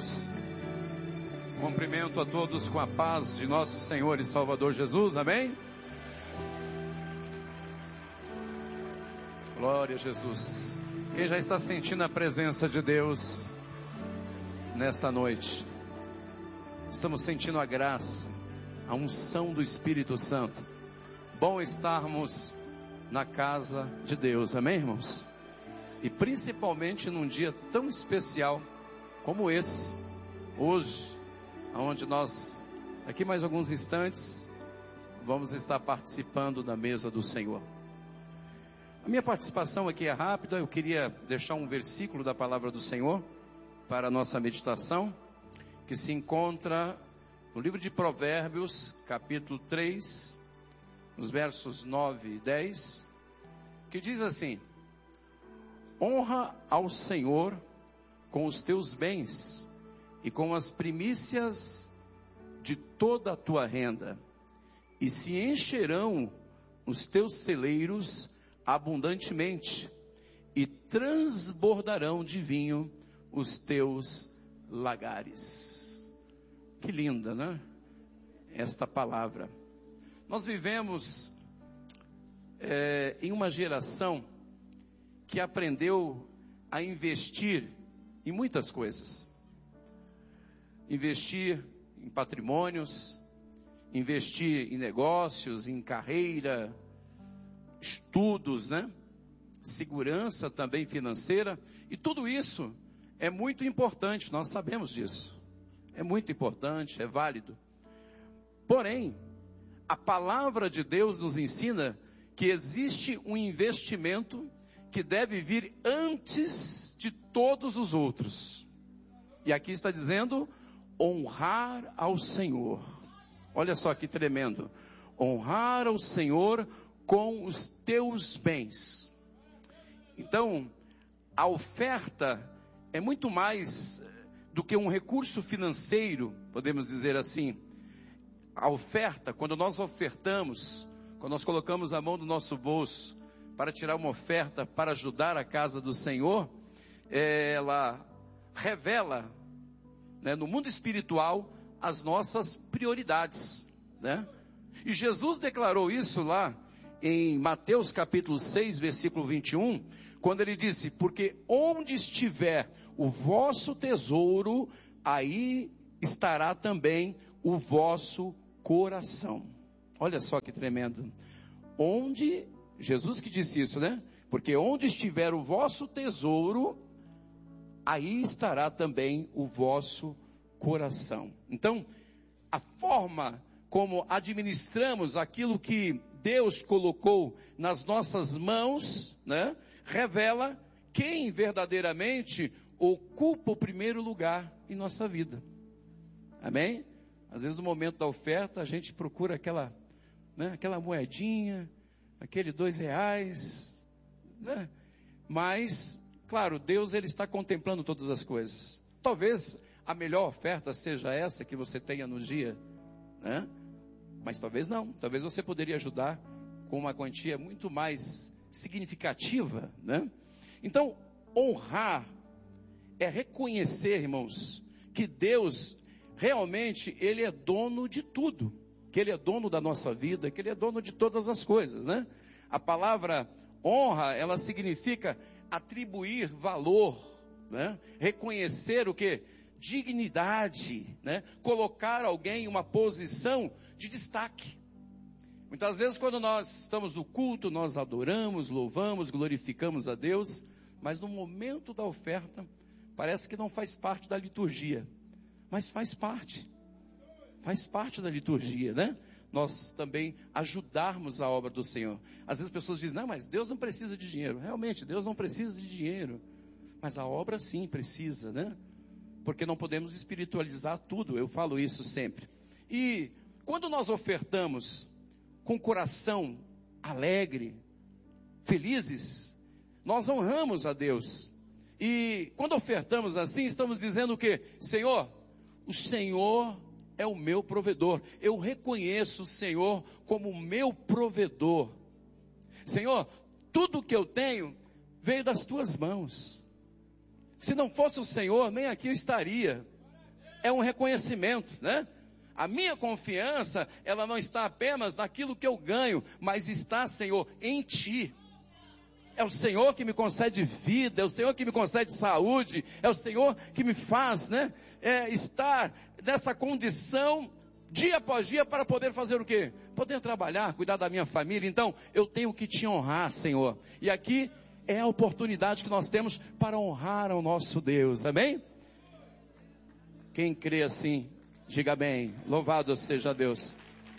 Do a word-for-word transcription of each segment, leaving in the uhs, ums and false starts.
Deus. Cumprimento a todos com a paz de nosso Senhor e Salvador Jesus, amém? Glória a Jesus. Quem já está sentindo a presença de Deus nesta noite? Estamos sentindo a graça, a unção do Espírito Santo. Bom estarmos na casa de Deus, amém, irmãos? E principalmente num dia tão especial como esse, hoje, onde nós, aqui mais alguns instantes, vamos estar participando da mesa do Senhor. A minha participação aqui é rápida. Eu queria deixar um versículo da palavra do Senhor para a nossa meditação, que se encontra no livro de Provérbios, capítulo três, nos versos nove e dez, que diz assim: honra ao Senhor com os teus bens e com as primícias de toda a tua renda, e se encherão os teus celeiros abundantemente, e transbordarão de vinho os teus lagares. Que linda, né? Esta palavra. Nós vivemos é, em uma geração que aprendeu a investir em muitas coisas. Investir em patrimônios, investir em negócios, em carreira, estudos, né? Segurança também financeira. E tudo isso é muito importante, nós sabemos disso. É muito importante, é válido. Porém, a palavra de Deus nos ensina que existe um investimento que deve vir antes de todos os outros. E aqui está dizendo, honrar ao Senhor. Olha só que tremendo. Honrar ao Senhor com os teus bens. Então, a oferta é muito mais do que um recurso financeiro, podemos dizer assim. A oferta, quando nós ofertamos, quando nós colocamos a mão no nosso bolso para tirar uma oferta para ajudar a casa do Senhor, ela revela, né, no mundo espiritual as nossas prioridades, né? E Jesus declarou isso lá em Mateus capítulo seis, versículo vinte e um, quando ele disse: porque onde estiver o vosso tesouro, aí estará também o vosso coração. Olha só que tremendo. Onde, Jesus que disse isso, né? Porque onde estiver o vosso tesouro, aí estará também o vosso coração. Então, a forma como administramos aquilo que Deus colocou nas nossas mãos, né, revela quem verdadeiramente ocupa o primeiro lugar em nossa vida. Amém? Às vezes no momento da oferta a gente procura aquela, né, aquela moedinha, aquele dois reais, né? Mas, claro, Deus ele está contemplando todas as coisas. Talvez a melhor oferta seja essa que você tenha no dia, né? Mas talvez não. Talvez você poderia ajudar com uma quantia muito mais significativa, né? Então, honrar é reconhecer, irmãos, que Deus realmente ele é dono de tudo, que ele é dono da nossa vida, que ele é dono de todas as coisas, né? A palavra honra, ela significa atribuir valor, né? Reconhecer o quê? Dignidade, né? Colocar alguém em uma posição de destaque. Muitas vezes quando nós estamos no culto, nós adoramos, louvamos, glorificamos a Deus, mas no momento da oferta, parece que não faz parte da liturgia, mas faz parte, faz parte da liturgia, né? Nós também ajudarmos a obra do Senhor. Às vezes as pessoas dizem, não, mas Deus não precisa de dinheiro. Realmente, Deus não precisa de dinheiro, mas a obra sim precisa, né? Porque não podemos espiritualizar tudo, eu falo isso sempre. E quando nós ofertamos com coração alegre, felizes, nós honramos a Deus. E quando ofertamos assim, estamos dizendo o quê? Senhor, o Senhor é o meu provedor. Eu reconheço o Senhor como o meu provedor. Senhor, tudo que eu tenho veio das tuas mãos. Se não fosse o Senhor, nem aqui eu estaria. É um reconhecimento, né? A minha confiança, ela não está apenas naquilo que eu ganho, mas está, Senhor, em Ti. É o Senhor que me concede vida, é o Senhor que me concede saúde, é o Senhor que me faz, né? É, estar nessa condição dia após dia para poder fazer o quê? Poder trabalhar, cuidar da minha família. Então, eu tenho que Te honrar, Senhor. E aqui é a oportunidade que nós temos para honrar ao nosso Deus, amém? Quem crê assim, diga bem, louvado seja Deus.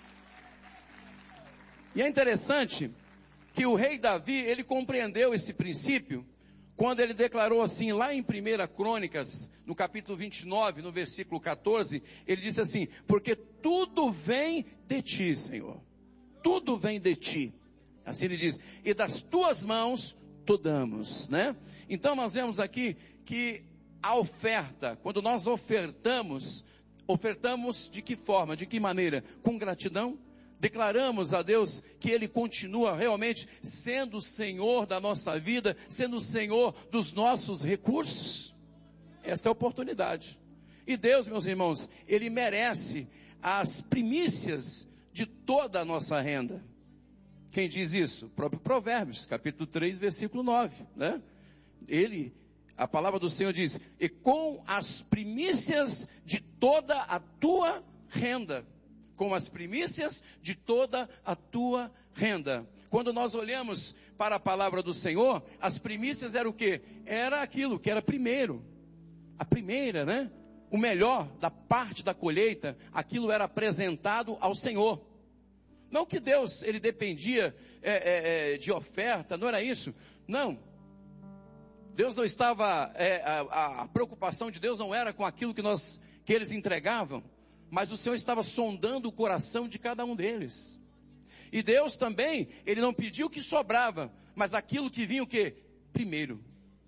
E é interessante que o rei Davi, ele compreendeu esse princípio, quando ele declarou assim, lá em primeira Crônicas, no capítulo vinte e nove, no versículo quatorze, ele disse assim, porque tudo vem de Ti, Senhor, tudo vem de Ti, assim ele diz, e das Tuas mãos tu damos, né? Então nós vemos aqui que a oferta, quando nós ofertamos, ofertamos de que forma, de que maneira? Com gratidão. Declaramos a Deus que Ele continua realmente sendo o Senhor da nossa vida, sendo o Senhor dos nossos recursos. Esta é a oportunidade. E Deus, meus irmãos, Ele merece as primícias de toda a nossa renda. Quem diz isso? O próprio Provérbios, capítulo três, versículo nove, né? Ele, a palavra do Senhor diz, e com as primícias de toda a tua renda. Com as primícias de toda a tua renda. Quando nós olhamos para a palavra do Senhor, as primícias era o quê? Era aquilo que era primeiro. A primeira, né? O melhor da parte da colheita, aquilo era apresentado ao Senhor. Não que Deus, ele dependia é, é, é, de oferta, não era isso. Não. Deus não estava, é, a, a preocupação de Deus não era com aquilo que, nós, que eles entregavam. Mas o Senhor estava sondando o coração de cada um deles. E Deus também, Ele não pediu o que sobrava, mas aquilo que vinha o quê? Primeiro.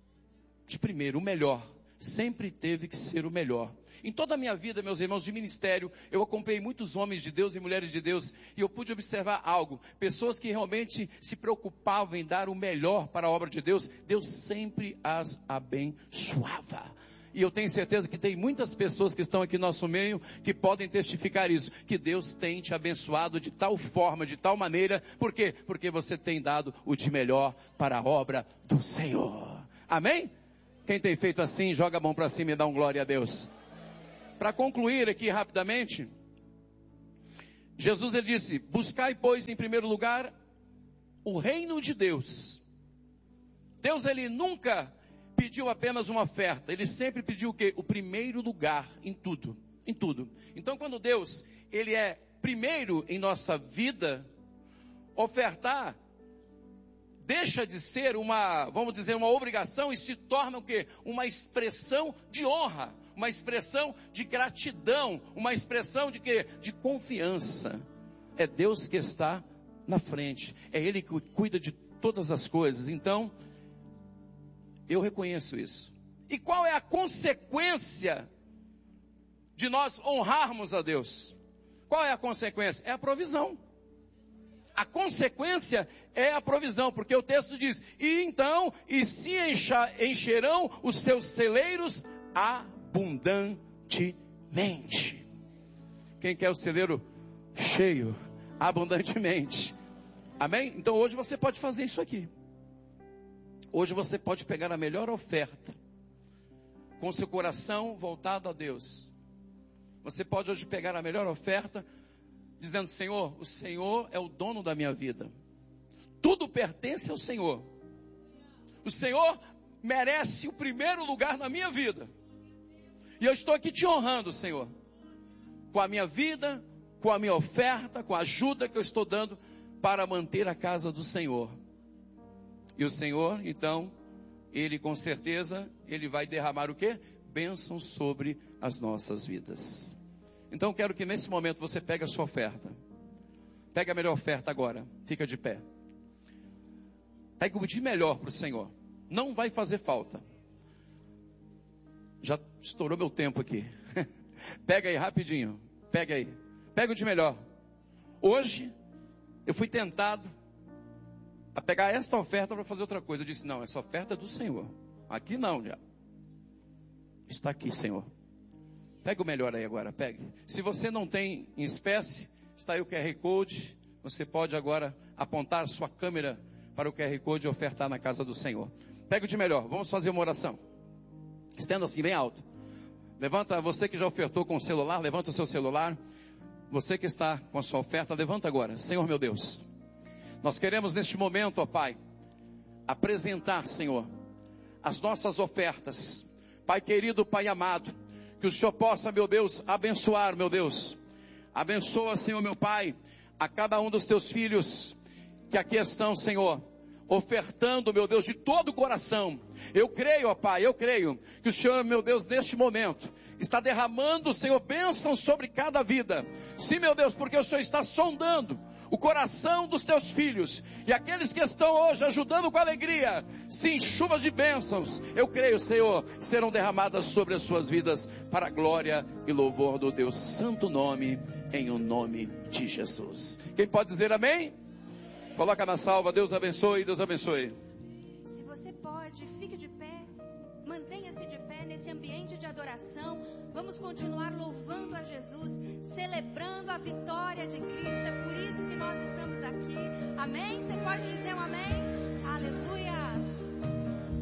De primeiro, o melhor. Sempre teve que ser o melhor. Em toda a minha vida, meus irmãos, de ministério, eu acompanhei muitos homens de Deus e mulheres de Deus, e eu pude observar algo. Pessoas que realmente se preocupavam em dar o melhor para a obra de Deus, Deus sempre as abençoava. E eu tenho certeza que tem muitas pessoas que estão aqui no nosso meio, que podem testificar isso, que Deus tem te abençoado de tal forma, de tal maneira, por quê? Porque você tem dado o de melhor para a obra do Senhor. Amém? Quem tem feito assim, joga a mão para cima e dá um glória a Deus. Para concluir aqui rapidamente, Jesus ele disse, buscai pois em primeiro lugar o reino de Deus. Deus ele nunca pediu apenas uma oferta, ele sempre pediu o quê? O primeiro lugar em tudo, em tudo. Então quando Deus, ele é primeiro em nossa vida, ofertar deixa de ser uma, vamos dizer, uma obrigação e se torna o quê? Uma expressão de honra, uma expressão de gratidão, uma expressão de quê? De confiança. É Deus que está na frente, é Ele que cuida de todas as coisas. Então, eu reconheço isso. E qual é a consequência de nós honrarmos a Deus? Qual é a consequência? É a provisão. A consequência é a provisão, porque o texto diz, e então, e se encha, encherão os seus celeiros abundantemente. Quem quer o celeiro cheio, abundantemente? Amém? Então hoje você pode fazer isso aqui. Hoje você pode pegar a melhor oferta, com seu coração voltado a Deus. Você pode hoje pegar a melhor oferta, dizendo, Senhor, o Senhor é o dono da minha vida. Tudo pertence ao Senhor. O Senhor merece o primeiro lugar na minha vida. E eu estou aqui te honrando, Senhor. Com a minha vida, com a minha oferta, com a ajuda que eu estou dando para manter a casa do Senhor. E o Senhor, então, Ele com certeza, Ele vai derramar o quê? Bênção sobre as nossas vidas. Então quero que nesse momento você pegue a sua oferta. Pegue a melhor oferta agora. Fica de pé. Pegue o de melhor para o Senhor. Não vai fazer falta. Já estourou meu tempo aqui. Pega aí rapidinho. Pega aí. Pega o de melhor. Hoje eu fui tentado a pegar esta oferta para fazer outra coisa. Eu disse, não, essa oferta é do Senhor. Aqui não, já. Está aqui, Senhor. Pega o melhor aí agora, pegue. Se você não tem em espécie, está aí o Q R Code. Você pode agora apontar sua câmera para o Q R Code e ofertar na casa do Senhor. Pega o de melhor, vamos fazer uma oração. Estenda assim bem alto. Levanta, você que já ofertou com o celular, levanta o seu celular. Você que está com a sua oferta, levanta agora. Senhor meu Deus, nós queremos neste momento, ó Pai, apresentar, Senhor, as nossas ofertas. Pai querido, Pai amado, que o Senhor possa, meu Deus, abençoar, meu Deus. Abençoa, Senhor, meu Pai, a cada um dos teus filhos que aqui estão, Senhor, ofertando, meu Deus, de todo o coração. Eu creio, ó Pai, eu creio que o Senhor, meu Deus, neste momento, está derramando, Senhor, bênçãos sobre cada vida. Sim, meu Deus, porque o Senhor está sondando o coração dos teus filhos, e aqueles que estão hoje ajudando com alegria, sim, chuvas de bênçãos, eu creio, Senhor, serão derramadas sobre as suas vidas, para a glória e louvor do Deus santo nome, em o nome de Jesus. Quem pode dizer amém? Coloca na salva. Deus abençoe, Deus abençoe. Se você pode, fique de pé, mantenha-se de pé nesse ambiente de adoração. Vamos continuar louvando a Jesus, celebrando a vitória de Cristo. É por isso que nós estamos aqui. Amém? Você pode dizer um amém? Aleluia!